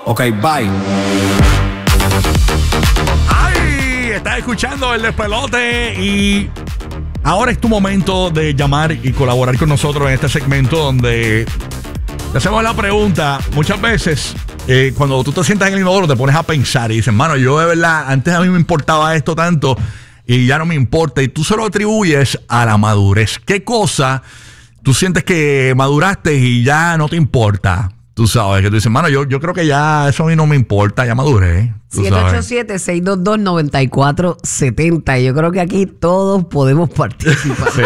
Ok, bye. ¡Ay! Estás escuchando el despelote y ahora es tu momento de llamar y colaborar con nosotros en este segmento donde te hacemos la pregunta. Muchas veces, cuando tú te sientas en el inodoro, te pones a pensar y dices, mano, yo de verdad, antes a mí me importaba esto tanto y ya no me importa. Y tú se lo atribuyes a la madurez. ¿Qué cosa tú sientes que maduraste y ya no te importa? Tú sabes, que tú dices, mano, yo creo que ya eso a mí no me importa, ya maduré. 787-622-9470. Y yo creo que aquí todos podemos participar. Sí.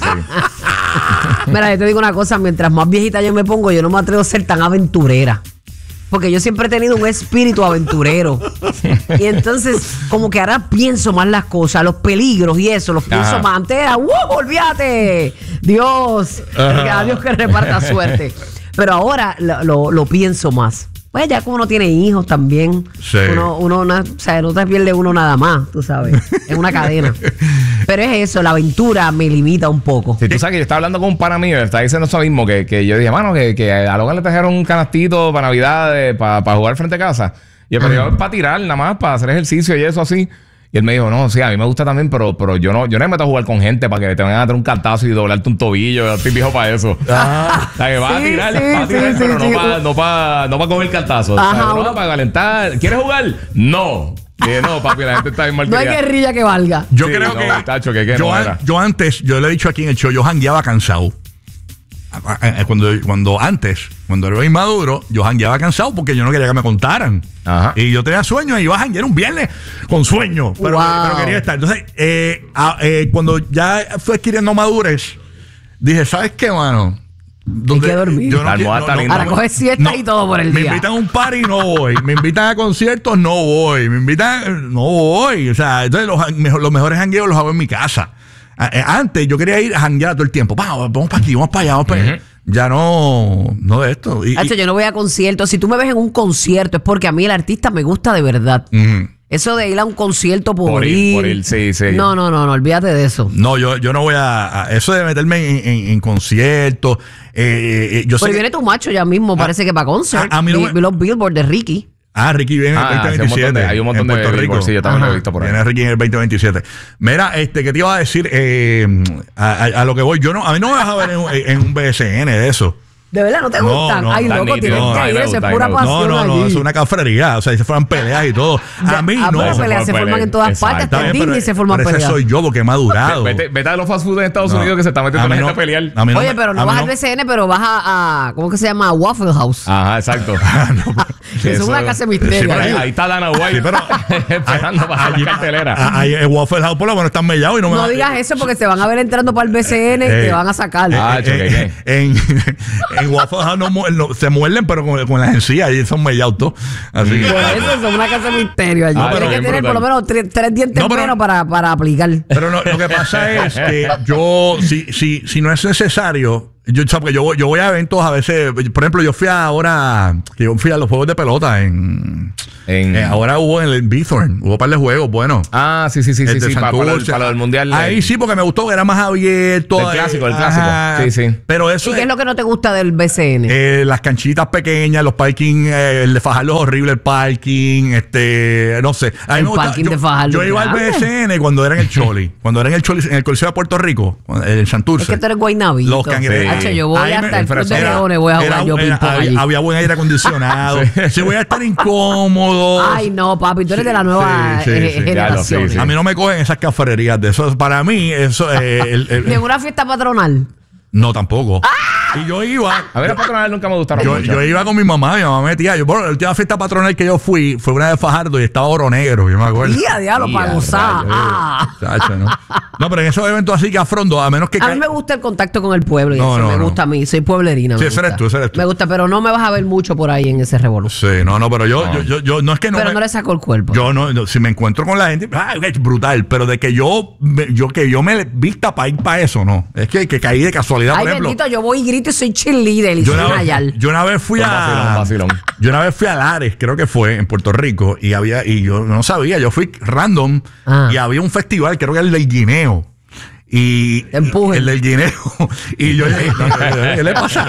Mira, yo te digo una cosa, mientras más viejita yo me pongo, yo no me atrevo a ser tan aventurera. Porque yo siempre he tenido un espíritu aventurero. Y entonces, como que ahora pienso más las cosas, los peligros y eso, los pienso más. Antes era, olvídate, Dios, a Dios que reparta suerte. Pero ahora lo pienso más. Pues ya como uno tiene hijos también, sí. uno no te pierde uno nada más, tú sabes. Es una cadena. Pero es eso, la aventura me limita un poco. Si tú sabes que yo estaba hablando con un pana mío, me estaba diciendo eso mismo, que yo dije, mano, que a Logan le trajeron un canastito para Navidad, para jugar frente a casa. Y él me dijo, para tirar nada más, para hacer ejercicio y eso así. Y él me dijo, no, sí, a mí me gusta también, pero yo no me meto a jugar con gente para que te vayan a dar un cantazo y doblarte un tobillo. Yo estoy viejo para eso. O sea, que vas a tirar, pero no para coger cantazo. Ajá, no para calentar. ¿Quieres jugar? No. No, papi, la gente está bien mal. No hay guerrilla que valga. Yo creo que, tacho, que yo antes, yo le he dicho aquí en el show, yo jangueaba cansado. Cuando era inmaduro, yo jangueaba cansado porque yo no quería que me contaran. Ajá. Y yo tenía sueño y iba a janguear un viernes con sueño, pero quería estar. Entonces, cuando ya fui adquiriendo madurez, dije, ¿sabes qué, mano? Hay que dormir. Ahora coge siesta y todo por el día. Me invitan a un party, no voy. Me invitan a conciertos, no voy. Me invitan, no voy. O sea, entonces los mejores jangueos los hago en mi casa. Antes yo quería ir a janguear todo el tiempo. Vamos para aquí, vamos para allá, vamos para allá. Ya no de esto. Yo no voy a conciertos. Si tú me ves en un concierto es porque a mí el artista me gusta de verdad. Eso de ir a un concierto por ir. Sí. No, olvídate de eso. No, yo no voy a eso de meterme en conciertos. Pero viene tu macho ya mismo, parece que para concert. Vi los Billboard de Ricky. Ricky viene en el 2027. Hay un montón de Puerto Rico. Sí, yo también lo he visto por ahí. Viene Ricky en el 2027. Mira, ¿qué te iba a decir? A lo que voy. A mí no me vas a ver en un BSN de eso. ¿De verdad no te gustan? Ay, loco, tienes que ir. Eso es pura pasión. No, es una cafrería. O sea, se forman peleas y todo. A mí no. Las peleas se forman en todas partes. Hasta en Disney se forman peleas. Ese soy yo porque he madurado. Vete a los fast food en Estados Unidos que se está metiendo la gente a pelear. Oye, pero no vas al BCN, pero vas a ¿cómo que se llama? Waffle House. Ajá, exacto. Eso es una casa de misterio. Ahí está Dana White. Pero esperando para la cartelera. Ahí el Waffle House por lo menos están mellados y no me No digas eso porque se van a ver entrando para el BCN y te van a sacar. En Waffle House se muerden, pero con las encías y son mellados todos. Así que eso es una casa de misterio allí. Tienes que tener por lo menos tres dientes menos para aplicar. Pero lo que pasa es que yo, si no es necesario, yo voy a eventos a veces. Por ejemplo, yo fui a los juegos de pelota ahora hubo en el Bithorn, hubo un par de juegos buenos. Sí, para el mundial. Ahí sí, porque me gustó, que era más abierto. El clásico. Sí. Pero eso ¿Y qué es lo que no te gusta del BCN? Las canchitas pequeñas, los parking, el de Fajardo es horrible, el parking, no sé. El parking de Fajardo. Yo iba al BCN cuando era en el Choli, en el Coliseo de Puerto Rico, en Santurce. Es que tú eres guaynabito. Los cangrejos. Yo voy hasta el Club de Leones, voy a jugar yo ping-pong allí. Había buen aire acondicionado. Si voy a estar incómodo. Ay, no, papi, tú eres de la nueva generación. A mí no me cogen esas cafrerías de eso. Para mí, eso ¿De una fiesta patronal? No, tampoco. Y yo iba. A ver, a patronal nunca me gustaron mucho. Yo iba con mi mamá me metía. La última fiesta patronal que yo fui fue una de Fajardo y estaba Oro Negro, yo me acuerdo. Diablo, para gozar. No, pero en esos eventos así que afrondo, a menos que. A mí me gusta el contacto con el pueblo y eso me gusta a mí. Soy pueblerina. Sí, ese eres tú. Me gusta, pero no me vas a ver mucho por ahí en ese revolución. Sí, pero yo no es que no. Pero no le saco el cuerpo. Yo no, si me encuentro con la gente, es brutal. Pero de que yo me vista para ir para eso, no. Es que caí de casualidad, por ejemplo. Bendito, yo voy y grito y soy cheerleader y soy Nayal. Yo una vez fui a Lares, creo que fue, en Puerto Rico, y yo no sabía, yo fui random y había un festival, creo que era el del Guineo. Y Te empujen. el del guineo. Y yo le dije, ¿qué le pasa?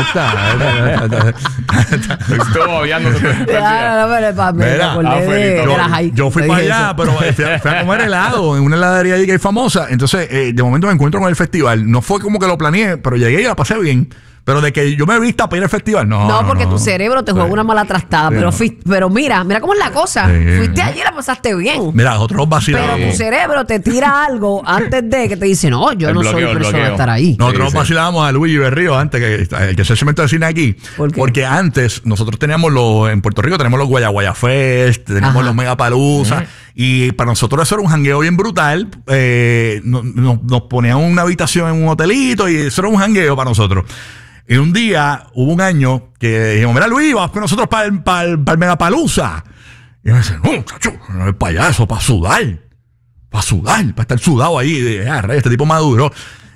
Estuvo obviando. Claro, me Mira, acordé de las high. yo fui Le para dije allá, eso. pero fui a comer helado en una heladería ahí que es famosa. Entonces, de momento me encuentro con el festival. No fue como que lo planeé, pero llegué y la pasé bien. Pero de que yo me vista para ir al festival, no. No, porque tu cerebro te juega una mala trastada. Sí, Pero, no. pero mira cómo es la cosa. Sí. Fuiste allí y la pasaste bien. Mira, nosotros vacilamos. Pero tu cerebro te tira algo antes de que te dice, no, yo El no bloqueo, soy el persona de bloqueo. estar ahí. Nosotros Sí. vacilábamos a Luis Berrío antes, que es el cemento de cine aquí. ¿Por qué? Porque antes nosotros teníamos en Puerto Rico tenemos los Guaya Fest, tenemos Ajá. los Megapalooza. Y para nosotros eso era un jangueo bien brutal. Nos ponían una habitación en un hotelito y eso era un jangueo para nosotros. Y un día, hubo un año que dijimos, mira Luis, vamos con nosotros para el Megapalooza. Y me dice, no, muchacho, no es para allá, eso para sudar. Para estar sudado ahí. Este tipo maduro.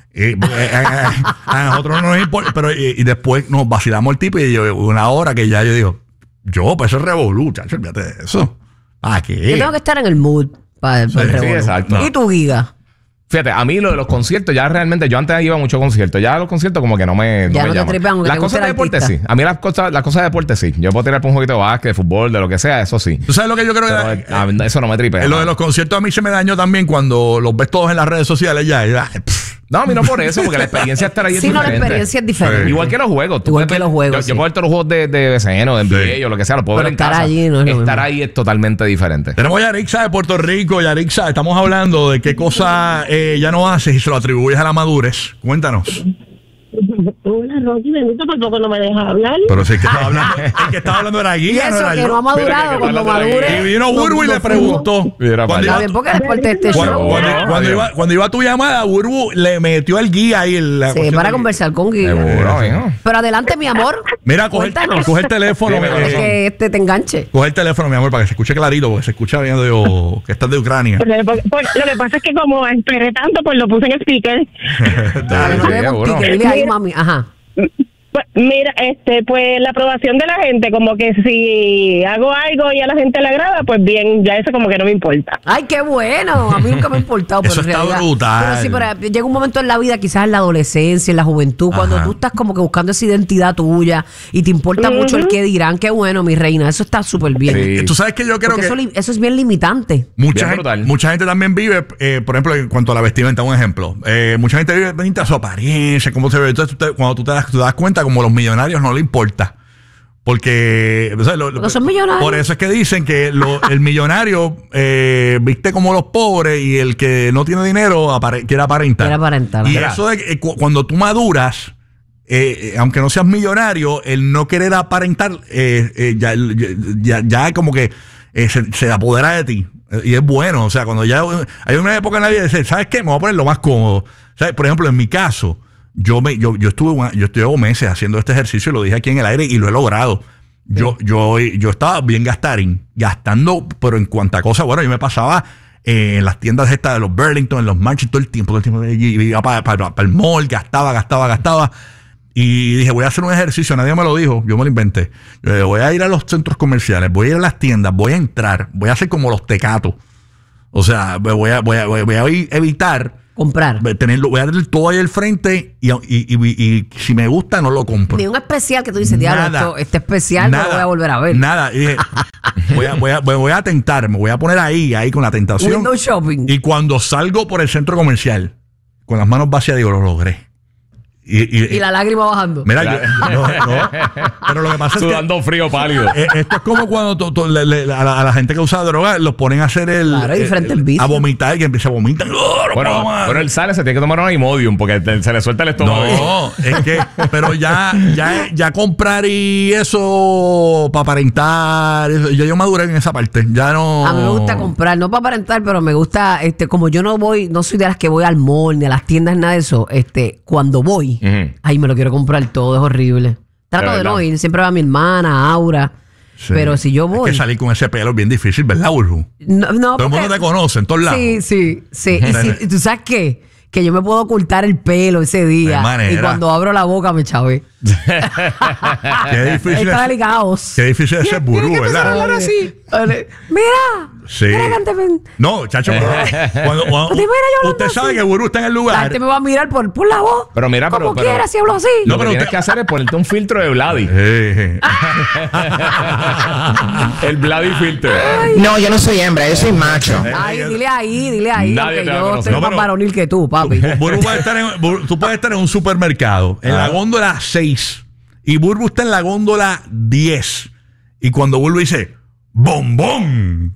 A nosotros no nos importa. Pero y después nos vacilamos el tipo y yo, una hora que ya yo digo, pues eso es revolú, chacho, olvídate de eso. ¿Para qué? Yo tengo que estar en el mood para el revolú. exacto. ¿Y tu giga? Fíjate, a mí lo de los conciertos, ya realmente, yo antes iba a muchos conciertos, ya los conciertos como que no me Ya no te llaman. tripean, aunque Las te guste cosas de el deporte artista. sí. A mí las cosas de deporte sí. Yo puedo tirar por un jueguito de básquet, de fútbol, de lo que sea, eso sí. ¿Tú sabes lo que yo creo Pero, que... a mí eso no me tripea. lo de los conciertos a mí se me dañó también cuando los ves todos en las redes sociales ya. No, a mí no por eso, porque la experiencia de estar ahí es Sí, no, la diferente. experiencia es diferente. Igual que los juegos. Igual que los juegos, Yo sí. puedo ver todos los juegos de BCN o de NBA o lo que sea, lo puedo Pero ver en estar casa. allí no es lo Estar mismo. ahí es totalmente diferente. Tenemos a Yarixa de Puerto Rico. Yarixa, estamos hablando de qué cosa ya no haces y se lo atribuyes a la madurez. Cuéntanos. Hola, Rocky, bendito, por poco no me dejas hablar. Pero si el que estaba hablando era Y Guía, eso era que yo. no ha madurado, Mira que cuando hablando de madure. Y vino Burbu y le preguntó. Mira, Cuando Está iba- bien, porque después de este Cuando, show. cuando iba tu llamada, Burbu le metió al guía ahí. Sí, para conversar con Guido. Seguro, hijo. Pero adelante, mi amor. Mira, Cuéntanos. coge el teléfono. Dime, Es que te enganche. Coge el teléfono, mi amor, para que se escuche clarito, porque se escucha bien que estás de Ucrania. Lo que pasa es que como esperé tanto, pues lo puse en speaker. Para que no sí, quede con seguro. pique. Dile ahí, mami. Ajá. Pues, mira, pues la aprobación de la gente, como que si hago algo y a la gente le agrada, pues bien, ya eso como que no me importa. Ay, qué bueno. A mí nunca me ha importado. Pero Eso en está realidad- brutal. Pero sí, pero llega un momento en la vida, quizás en la adolescencia, en la juventud, cuando Ajá. tú estás como que buscando esa identidad tuya y te importa mucho el qué dirán. Qué bueno, mi reina. Eso está súper bien. Sí. Tú sabes que yo creo Porque que eso es bien limitante. mucha Bien brutal. gente también vive, por ejemplo, en cuanto a la vestimenta, un ejemplo. Mucha gente vive pendiente a su apariencia, cómo se ve. Entonces, cuando tú te das cuenta, como los millonarios no le importa. Porque, o sea, Porque son millonarios. Por eso es que dicen que el millonario viste como los pobres y el que no tiene dinero quiere aparentar. Quiere aparentar. Y Mira. eso de que cuando tú maduras, aunque no seas millonario, el no querer aparentar ya como que se apodera de ti. Y es bueno. O sea, cuando ya hay una época en la vida de decir, ¿sabes qué? Me voy a poner lo más cómodo. ¿Sabes? Por ejemplo, en mi caso, yo estuve meses haciendo este ejercicio y lo dije aquí en el aire y lo he logrado. Yo estaba bien gastando, pero en cuanta cosa, bueno, yo me pasaba en las tiendas estas de los Burlington, en los Marches, todo el tiempo y iba para el mall, gastaba. Y dije, voy a hacer un ejercicio, nadie me lo dijo, yo me lo inventé. Voy a ir a los centros comerciales, voy a ir a las tiendas, voy a entrar, voy a hacer como los tecatos. O sea, voy a evitar Comprar. voy a tener todo ahí al frente y si me gusta no lo compro. Ni un especial que tú dices, diablo, Nada. este especial no lo voy a volver a ver. Nada. Y dije, voy a tentar, me voy a poner ahí con la tentación. Window shopping. Y cuando salgo por el centro comercial, con las manos vacías, digo, lo logré. Y la lágrima bajando. Mira, no. Pero lo que pasa es que Sudando frío pálido. esto es como cuando a la gente que usa droga los ponen a hacer Claro, hay diferentes vicios. a vomitar y que empieza a vomitar. Bueno, él sale, se tiene que tomar un Imodium porque se le suelta el estómago. No, es que, pero ya comprar y eso para aparentar, yo maduré en esa parte. Ya no. A mí me gusta comprar, no para aparentar, pero me gusta, como yo no soy de las que voy al mall, ni a las tiendas, nada de eso, cuando voy, Ujú. ay, me lo quiero comprar todo, es horrible. Trato De de no verdad. ir, siempre va mi hermana, Aura, Sí. pero si yo voy... Es que salir con ese pelo es bien difícil, ¿verdad, Burbu? No, Todo el porque- mundo te conoce en todos lados. Sí. Y tú sabes qué, que yo me puedo ocultar el pelo ese día De manera. y cuando abro la boca me chavé. Qué difícil Está es, delicado. qué difícil es ser burú, ¿verdad? Así. Mira. Sí. Mira, cante. No, chacho, cuando ¿Te imaginas yo usted hablando sabe así? que Burú está en el La lugar. gente me va a mirar por la voz. Pero mira, como pero- quiera, si hablo así. Lo pero que tienes usted- que hacer es ponerte un filtro de Vladi. El Vladi filter. No, yo no soy hembra, yo soy macho. Ay, dile ahí. Nadie Aunque te va a yo conocer. estoy No, más pero- varonil que tú, papi. Burbu puede estar tú puedes estar en un supermercado, en la góndola 6, y Burbu está en la góndola 10. Y cuando Burbu dice, ¡bombón!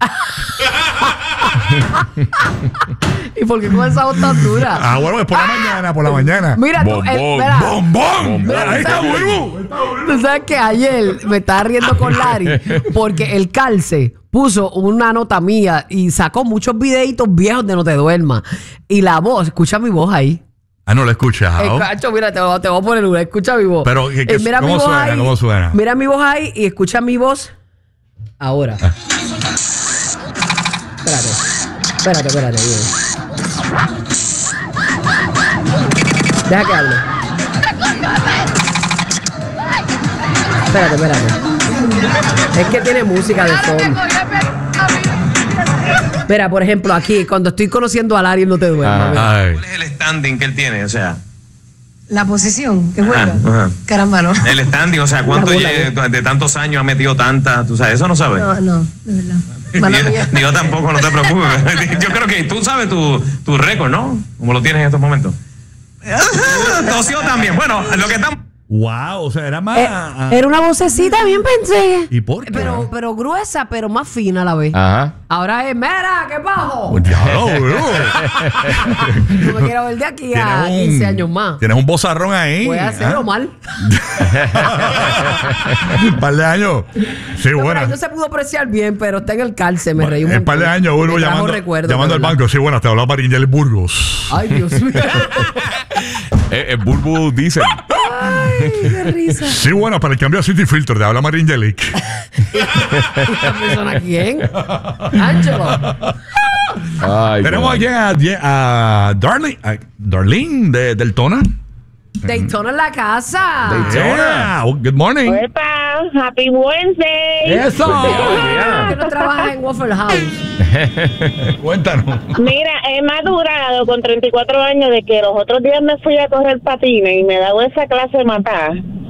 ¿Y por qué con esa voz tan dura? Ah, bueno, es por la mañana. Mira, tú, Bombón. espera. ¡Bombón! Bombón. Ahí está Burbu. Tú sabes que ayer me estaba riendo con Larry porque el calce puso una nota mía y sacó muchos videitos viejos de No Te Duermas. Y la voz, escucha mi voz ahí. Ah, no lo he escuchado. Cacho, mira, te voy a poner una. Escucha mi voz. Pero, Mira ¿cómo mi voz suena? ahí. ¿Cómo suena? Mira mi voz ahí y escucha mi voz ahora. Espérate. Bien. Deja que hable. Espérate. Es que tiene música de fondo. Mira, por ejemplo, aquí, cuando estoy conociendo a Larry, No Te Duermas. mira. Ay. ¿Cuál es el standing que él tiene? O sea, La posición que juega. Ajá. Caramba, no. el standing, o sea, ¿cuánto de tantos años ha metido tantas? ¿Tú sabes? Eso no sabes. No, de verdad. Mala mía. Ni yo tampoco, no te preocupes. Yo creo que tú sabes tu récord, ¿no? Como lo tienes en estos momentos. Tosió también. Bueno, lo que estamos... Wow, o sea, era más. Era una vocecita, bien pensé. ¿Y por qué? Pero gruesa, pero más fina a la vez. Ajá. Ahora es, mira, ¿qué bajo? Pues diablo, bro. No me quiero ver de aquí a 15 años más. Tienes un bozarrón ahí. Voy a hacerlo ¿ah? mal. Un par de años. Sí, No, bueno. pero no se pudo apreciar bien, pero está en el calce. Me reí un Un montón. par de años, Burbu Me trajo llamando, recuerdos, llamando de al verdad. banco. Sí, bueno, te hablaba Maringel Burgos. Ay, Dios mío. Burbu dice. Ay, qué risa. Sí, bueno, para el cambio de City Filter, te habla Maringelic. ¿Esta persona quién? Angelo. Ay, Tenemos aquí a Darlene de Deltona. Daytona en la casa. Yeah. Oh, good morning. Epa, happy Wednesday. Eso. ¿Por qué no trabajas en Waffle House? Cuéntanos. Mira, he madurado con 34 años de que los otros días me fui a correr patines y me he dado esa clase de matar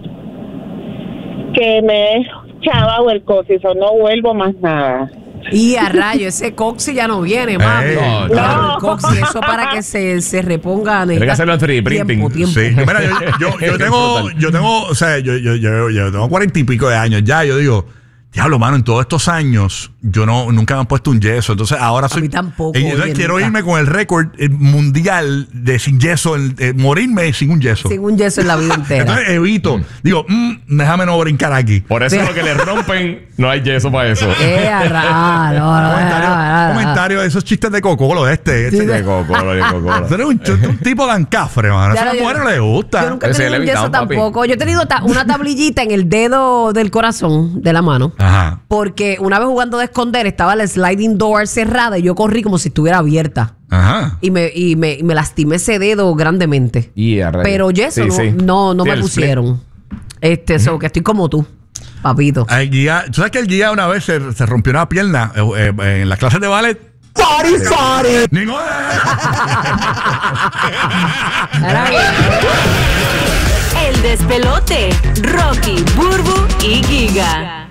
que me he chavado el cocizo, no vuelvo más nada. Y a rayo, ese coxi ya no viene, mami. Ey. Claro, el coxi, eso para que se reponga. Tiene que hacerlo en 3D printing. Tiempo. Sí, mira, yo tengo, o sea, yo tengo 40 y pico de años ya. Yo digo, diablo, mano, en todos estos años yo nunca me han puesto un yeso. Entonces ahora soy. mí tampoco, Entonces oye, quiero nunca. irme con el récord mundial de sin yeso, morirme sin un yeso. Sin un yeso en la vida entera. Entonces evito, digo, déjame no brincar aquí. Por eso lo que le rompen, no hay yeso para eso. Comentario de esos chistes de Cocolo de este. De cocolo. Tú eres un tipo de ancafre, mano. Eso a Claro, las yo- mujeres les Yo gusta. nunca he Ese tenido un levitado, yeso papi. tampoco. Yo he tenido una tablillita en el dedo del corazón de la mano. Ajá. Porque una vez jugando de esconder estaba la sliding door cerrada y yo corrí como si estuviera abierta. Ajá. Y me lastimé ese dedo grandemente. Y a rayos. Pero yeso Sí, sí. no Sí, me el pusieron. So, que estoy como tú, papito. El guía, ¿tú sabes que el guía una vez se rompió una pierna en las clases de ballet? ¡Party! Ninguno. Era bien. El despelote. Rocky, Burbu y Giga.